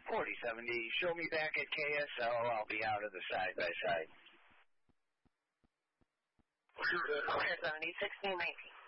4070, show me back at KSL. I'll be out of the side-by-side. 4070, 1619.